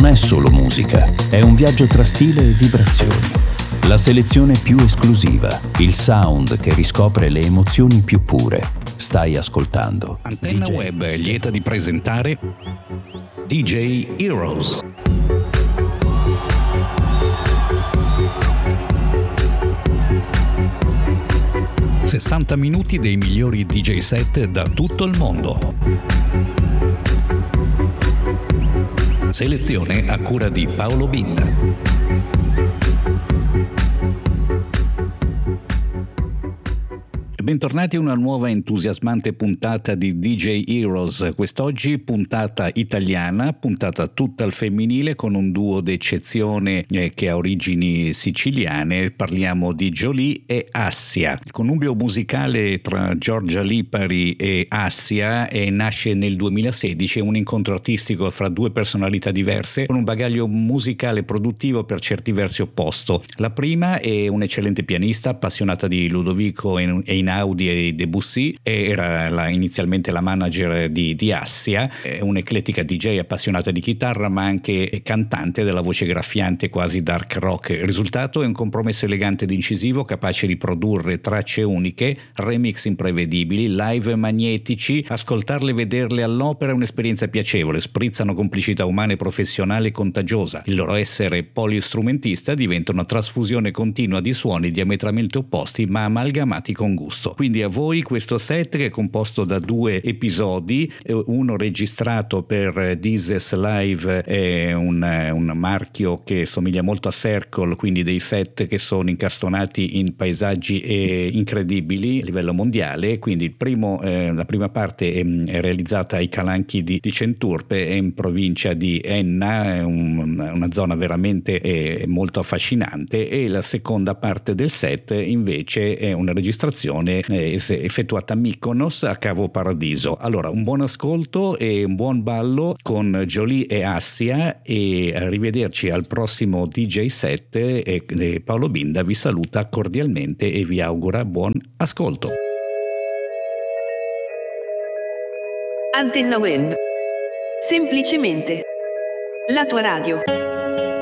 non è solo musica, è un viaggio tra stile e vibrazioni. La selezione più esclusiva, il sound che riscopre le emozioni più pure. Stai ascoltando Antenna DJ Web è lieta di presentare DJ Heroes. ...60 minuti dei migliori DJ set da tutto il mondo. Selezione a cura di Paolo Binda. Bentornati a una nuova entusiasmante puntata di DJ Heroes. Quest'oggi puntata italiana, puntata tutta al femminile con un duo d'eccezione che ha origini siciliane. Parliamo di Jolie e Assia. Il connubio musicale tra Giorgia Lipari e Assia nasce nel 2016, un incontro artistico fra due personalità diverse con un bagaglio musicale produttivo per certi versi opposto. La prima è un'eccellente pianista appassionata di Ludovico e Audi e Debussy, era inizialmente la manager di Assia, è un'eclettica DJ appassionata di chitarra ma anche cantante della voce graffiante quasi dark rock. Il risultato è un compromesso elegante ed incisivo capace di produrre tracce uniche, remix imprevedibili, live magnetici. Ascoltarle e vederle all'opera è un'esperienza piacevole, sprizzano complicità umana e professionale contagiosa. Il loro essere polistrumentista diventa una trasfusione continua di suoni diametralmente opposti ma amalgamati con gusto. Quindi a voi questo set che è composto da due episodi, uno registrato per Dizes Live, è un marchio che somiglia molto a Circle, quindi dei set che sono incastonati in paesaggi incredibili a livello mondiale. Quindi la prima parte è realizzata ai Calanchi di Centurpe, è in provincia di Enna, è una zona veramente molto affascinante, e la seconda parte del set invece è una registrazione effettuata a Mykonos, a Cavo Paradiso. Allora, un buon ascolto e un buon ballo con Jolie e Assia, e arrivederci al prossimo DJ set. E Paolo Binda vi saluta cordialmente e vi augura buon ascolto. Antenna Web. Semplicemente la tua radio.